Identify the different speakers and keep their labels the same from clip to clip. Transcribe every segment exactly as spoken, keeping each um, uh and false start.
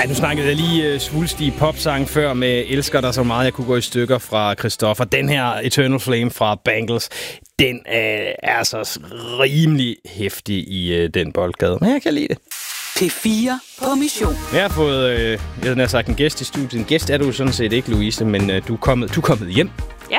Speaker 1: Ja, nu snakkede jeg lige uh, svulstig popsang før med Elsker dig så meget, jeg kunne gå i stykker fra Christoffer. Den her Eternal Flame fra Bangles, den uh, er så rimelig heftig i uh, den boldgade. Men jeg kan lide det.
Speaker 2: P fire på mission.
Speaker 1: Jeg har fået, øh, jeg havde nær sagt en gæst i studiet. En gæst er du sådan set ikke, Louise, men øh, du, er kommet, du er kommet hjem.
Speaker 3: Ja.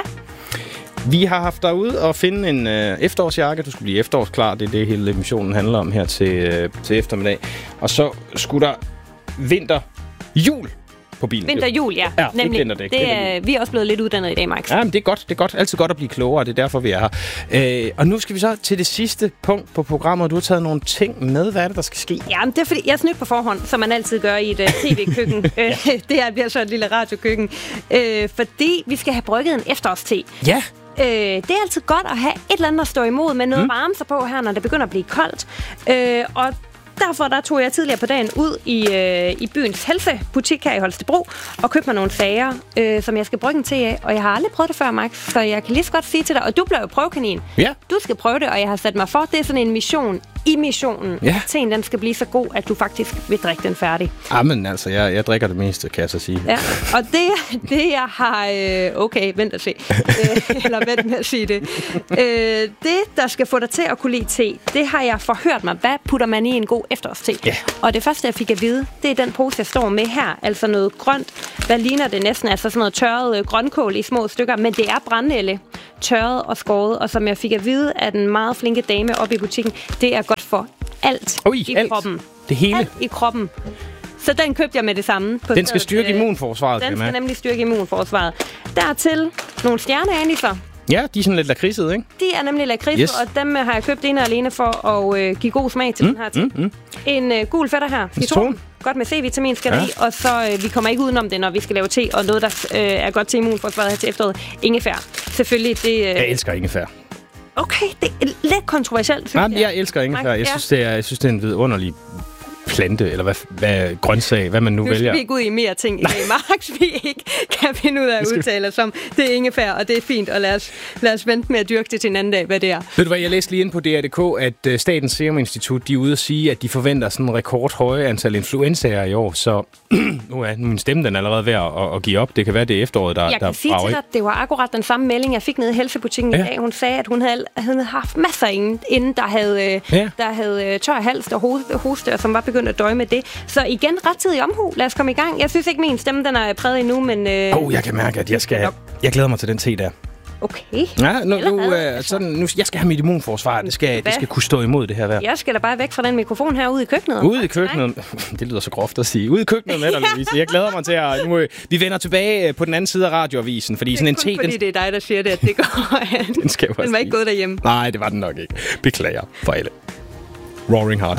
Speaker 1: Vi har haft dig ude og finde en øh, efterårsjakke. Du skulle blive efterårsklar. Det er det, hele missionen handler om her til, øh, til eftermiddag. Og så skulle der vinter, jul på bilen.
Speaker 3: Vinter, jul, ja.
Speaker 1: Ja,
Speaker 3: nemlig.
Speaker 1: Ikke vinterdæk.
Speaker 3: Det er, vi er også blevet lidt uddannet i dag, Max.
Speaker 1: Ja, men det er godt. Det er godt. Altid godt at blive klogere. Det er derfor, vi er her. Øh, og nu skal vi så til det sidste punkt på programmet. Du har taget nogle ting med. Hvad er det, der skal ske?
Speaker 3: Ja, men det er fordi, jeg er snydt på forhånd, som man altid gør i et uh, tv-køkken. ja. Det her bliver så et lille radiokøkken. Øh, fordi vi skal have brygget en efterårste.
Speaker 1: Ja.
Speaker 3: Øh, det er altid godt at have et eller andet at stå imod med noget mm. varme sig på her, når det begynder at blive koldt. Øh, og derfor der tog jeg tidligere på dagen ud i, øh, i byens helsebutik her i Holstebro og købte mig nogle sager, øh, som jeg skal brygge en te af. Og jeg har aldrig prøvet det før, Max, så jeg kan lige så godt sige til dig, og du bliver jo prøvekanin.
Speaker 1: Ja.
Speaker 3: Du skal prøve det, og jeg har sat mig for, det er sådan en mission i missionen.
Speaker 1: Ja.
Speaker 3: Teen, den skal blive så god, at du faktisk vil drikke den færdig.
Speaker 1: Jamen altså, jeg, jeg drikker det meste, kan jeg så sige.
Speaker 3: Ja, og det, det jeg har... Øh, okay, vent og se. øh, eller vent med at sige det. Øh, det, der skal få dig til at kunne lide te, det har jeg forhørt mig. Hvad putter man i en god efterårste?
Speaker 1: Ja.
Speaker 3: Og det første, jeg fik at vide, det er den pose, jeg står med her. Altså noget grønt. Hvad ligner det næsten? Altså sådan noget tørret øh, grønkål i små stykker. Men det er brændenælde, tørret og skåret. Og som jeg fik at vide af den meget flinke dame oppe i butikken, det er godt for alt
Speaker 1: Oi,
Speaker 3: i
Speaker 1: alt.
Speaker 3: kroppen.
Speaker 1: Det hele?
Speaker 3: Alt i kroppen. Så den købte jeg med det samme. På
Speaker 1: Den skal
Speaker 3: stedet.
Speaker 1: styrke immunforsvaret,
Speaker 3: Den
Speaker 1: kan
Speaker 3: skal
Speaker 1: man.
Speaker 3: nemlig styrke immunforsvaret. Dertil nogle stjerneaniser.
Speaker 1: Ja, de er sådan lidt lakridset, ikke?
Speaker 3: De er nemlig lakrids,
Speaker 1: Yes.
Speaker 3: og dem har jeg købt ene og alene for at øh, give god smag til
Speaker 1: Mm,
Speaker 3: den her te.
Speaker 1: mm, mm.
Speaker 3: En øh, gul fætter her.
Speaker 1: Citron.
Speaker 3: Godt med C-vitamin skal
Speaker 1: Ja.
Speaker 3: der i, og så øh, vi kommer ikke udenom det, når vi skal lave te, og noget, der øh, er godt til immunforsvaret her til efteråret. Ingefær. Selvfølgelig, det... Øh,
Speaker 1: Jeg elsker ingefær.
Speaker 3: Okay, det er lidt kontroversielt, synes
Speaker 1: Nej,
Speaker 3: jeg.
Speaker 1: jeg elsker ingefær. Jeg
Speaker 3: Ja.
Speaker 1: synes, det er, jeg synes, det er en vidunderlig plante, eller hvad, hvad grøntsag, hvad man nu
Speaker 3: Nu
Speaker 1: vælger.
Speaker 3: skal vi ikke ud i mere ting i dag, Max, vi ikke kan finde ud af at udtale os om. Det er ingefær, og det er fint, og lad os, lad os vente med at dyrke det til en anden dag, hvad det er.
Speaker 1: Ved du hvad, jeg læste lige ind på D R punktum D K, at uh, Statens Serum Institut, de er ude at sige, at de forventer sådan en rekordhøje antal influenzaer i år, så nu er min stemme den allerede ved at, at, at give op. Det kan være, det er efteråret, der
Speaker 3: Jeg
Speaker 1: der
Speaker 3: kan sige
Speaker 1: brager
Speaker 3: til
Speaker 1: i.
Speaker 3: dig, det var akkurat den samme melding, jeg fik nede i helsebutikken
Speaker 1: Ja.
Speaker 3: i dag. Hun sagde, at hun havde, havde haft masser inden, inden der havde, øh,
Speaker 1: Ja.
Speaker 3: der havde øh, tør hals og hoste, hoste, og som var begyndt at døje med det. Så igen, rettidig omhu. Lad os komme i gang. Jeg synes ikke, min stemme den er præget endnu, men... Øh,
Speaker 1: Åh, oh, jeg kan mærke, at jeg skal... Jeg glæder mig til den te der.
Speaker 3: Okay.
Speaker 1: Ja, nu, nu,
Speaker 3: Allerede,
Speaker 1: øh, sådan, nu, jeg skal have mit immunforsvar. Det skal, det skal kunne stå imod det her vejr.
Speaker 3: Jeg skal da bare væk fra den mikrofon her ude i køkkenet.
Speaker 1: Ude i køkkenet. Det lyder så groft at sige. Ude i køkkenet med dig, Louise. Jeg glæder mig til at... Nu, må vi, vi vender tilbage på den anden side af radioavisen, fordi sådan en
Speaker 3: kun
Speaker 1: te...
Speaker 3: fordi
Speaker 1: Den,
Speaker 3: det er dig, der siger det, at det går.
Speaker 1: den, skal jo
Speaker 3: Den var
Speaker 1: også
Speaker 3: ikke gået derhjemme.
Speaker 1: Nej, det var den nok ikke. Beklager for alle. Roaring Heart.